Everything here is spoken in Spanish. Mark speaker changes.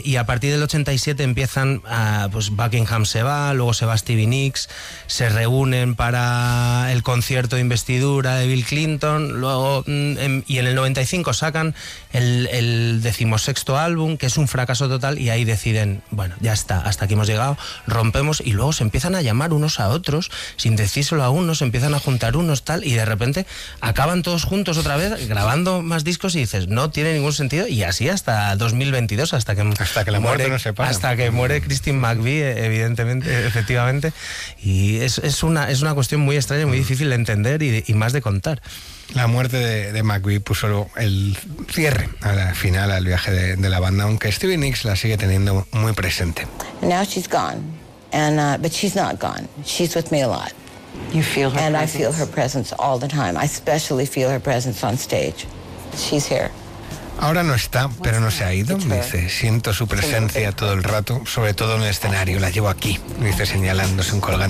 Speaker 1: y a partir del 87 empiezan, pues Buckingham se va, luego se va Stevie Nicks, se reúnen para el concierto de investidura de Bill Clinton, luego y en el 95 sacan el 16º álbum, que es un fracaso total, y ahí deciden, bueno, ya está, hasta aquí hemos llegado, rompemos, y luego se empiezan a llamar unos a otros, sin decírselo a unos, se empiezan a juntar unos tal, y de repente acaban todos juntos otra vez, grabando más discos, y dices, no tiene ningún sentido, y así hasta 2022, hasta que
Speaker 2: la muerte no se para.
Speaker 1: Hasta que muere Christine McVie, evidentemente, efectivamente, y es una cuestión muy extraña, muy difícil de entender y más de contar.
Speaker 2: La muerte de McVie puso el cierre al final al viaje de la banda, aunque Stevie Nicks la sigue teniendo muy presente.
Speaker 3: Now she's gone, but she's not gone. She's with me a lot.
Speaker 4: You feel her
Speaker 3: and
Speaker 4: presence?
Speaker 3: I feel her presence all the time. I especially feel her presence on stage. She's here.
Speaker 2: Ahora no está, pero no se ha ido. Dice, siento su presencia todo el rato, sobre todo en el escenario. La llevo aquí, dice, señalándose un colgante.